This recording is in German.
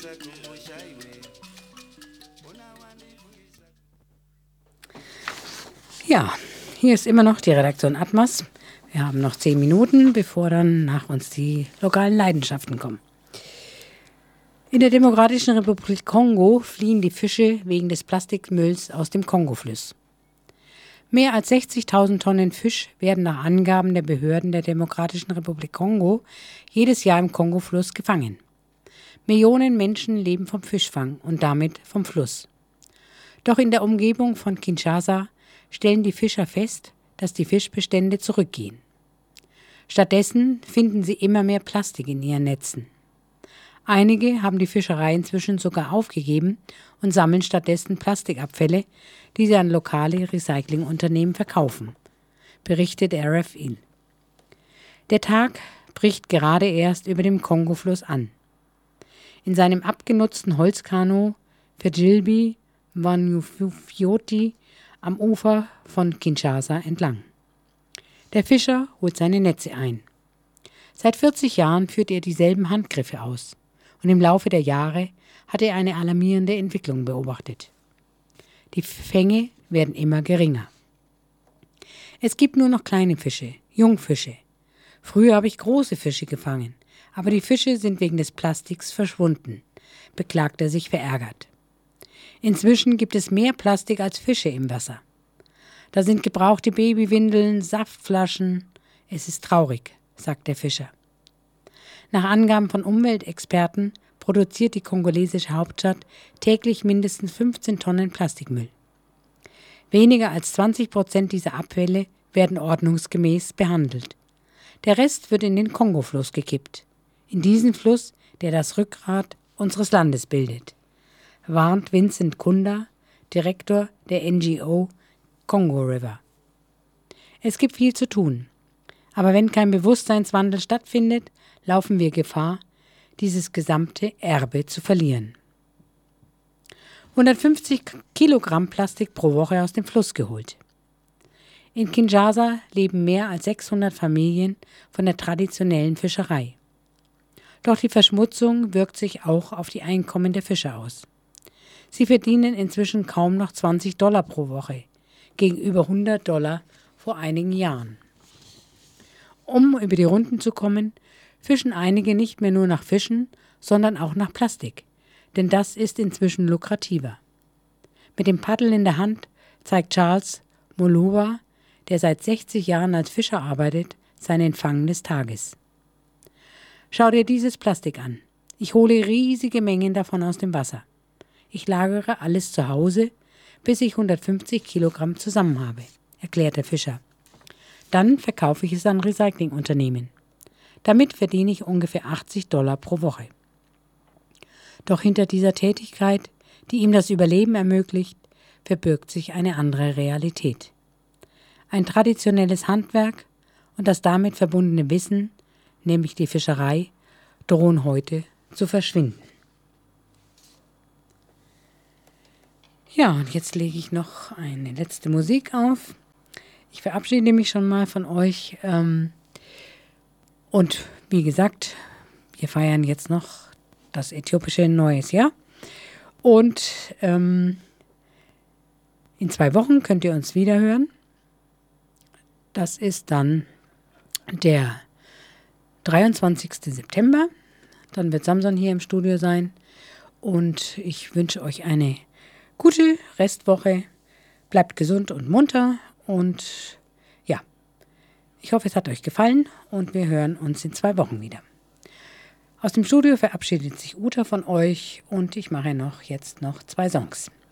Ja, hier ist immer noch die Redaktion Atmas. Wir haben noch 10 Minuten, bevor dann nach uns die lokalen Leidenschaften kommen. In der Demokratischen Republik Kongo fliehen die Fische wegen des Plastikmülls aus dem Kongofluss. Mehr als 60.000 Tonnen Fisch werden nach Angaben der Behörden der Demokratischen Republik Kongo jedes Jahr im Kongofluss gefangen. Millionen Menschen leben vom Fischfang und damit vom Fluss. Doch in der Umgebung von Kinshasa stellen die Fischer fest, dass die Fischbestände zurückgehen. Stattdessen finden sie immer mehr Plastik in ihren Netzen. Einige haben die Fischerei inzwischen sogar aufgegeben und sammeln stattdessen Plastikabfälle, die sie an lokale Recyclingunternehmen verkaufen, berichtet RFI. Der Tag bricht gerade erst über dem Kongofluss an. In seinem abgenutzten Holzkanu fährt Gilby Wanyufioti am Ufer von Kinshasa entlang. Der Fischer holt seine Netze ein. Seit 40 Jahren führt er dieselben Handgriffe aus und im Laufe der Jahre hat er eine alarmierende Entwicklung beobachtet. Die Fänge werden immer geringer. Es gibt nur noch kleine Fische, Jungfische. Früher habe ich große Fische gefangen, aber die Fische sind wegen des Plastiks verschwunden, beklagt er sich verärgert. Inzwischen gibt es mehr Plastik als Fische im Wasser. Da sind gebrauchte Babywindeln, Saftflaschen. Es ist traurig, sagt der Fischer. Nach Angaben von Umweltexperten produziert die kongolesische Hauptstadt täglich mindestens 15 Tonnen Plastikmüll. Weniger als 20% dieser Abfälle werden ordnungsgemäß behandelt. Der Rest wird in den Kongofluss gekippt. In diesen Fluss, der das Rückgrat unseres Landes bildet, warnt Vincent Kunda, Direktor der NGO Congo River. Es gibt viel zu tun. Aber wenn kein Bewusstseinswandel stattfindet, laufen wir Gefahr, dieses gesamte Erbe zu verlieren. 150 Kilogramm Plastik pro Woche aus dem Fluss geholt. In Kinshasa leben mehr als 600 Familien von der traditionellen Fischerei. Doch die Verschmutzung wirkt sich auch auf die Einkommen der Fischer aus. Sie verdienen inzwischen kaum noch $20 pro Woche, gegenüber $100 vor einigen Jahren. Um über die Runden zu kommen, fischen einige nicht mehr nur nach Fischen, sondern auch nach Plastik, denn das ist inzwischen lukrativer. Mit dem Paddel in der Hand zeigt Charles Moluba, der seit 60 Jahren als Fischer arbeitet, seinen Fang des Tages. Schau dir dieses Plastik an. Ich hole riesige Mengen davon aus dem Wasser. Ich lagere alles zu Hause, bis ich 150 Kilogramm zusammen habe, erklärt der Fischer. Dann verkaufe ich es an Recyclingunternehmen. Damit verdiene ich ungefähr $80 pro Woche. Doch hinter dieser Tätigkeit, die ihm das Überleben ermöglicht, verbirgt sich eine andere Realität. Ein traditionelles Handwerk und das damit verbundene Wissen, nämlich die Fischerei, drohen heute zu verschwinden. Ja, und jetzt lege ich noch eine letzte Musik auf. Ich verabschiede mich schon mal von euch. Und wie gesagt, wir feiern jetzt noch das äthiopische Neues Jahr. Und in 2 Wochen könnt ihr uns wieder hören. Das ist dann der 23. September. Dann wird Samson hier im Studio sein. Und ich wünsche euch eine gute Restwoche. Bleibt gesund und munter. Und ja, ich hoffe, es hat euch gefallen. Und wir hören uns in 2 Wochen wieder. Aus dem Studio verabschiedet sich Uta von euch. Und ich mache jetzt noch 2 Songs.